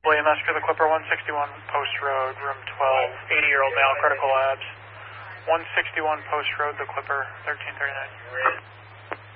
William Esper, the Clipper, 161 Post Road, room 12, 80-year-old male, critical labs. 161 Post Road, the Clipper, 1339.